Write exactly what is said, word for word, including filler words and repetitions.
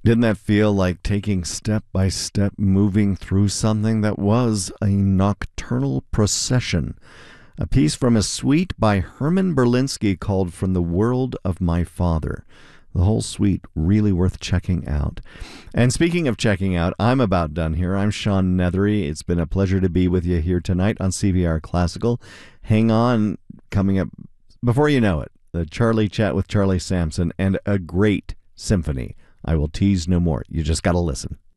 Didn't that feel like taking step by step, moving through something that was a nocturnal procession? A piece from a suite by Herman Berlinski called From the World of My Father. The whole suite really worth checking out. And speaking of checking out, I'm about done here. I'm Sean Nethery. It's been a pleasure to be with you here tonight on C B R Classical. Hang on, coming up before you know it, the Charlie Chat with Charlie Sampson and a great symphony. I will tease no more. You just got to listen.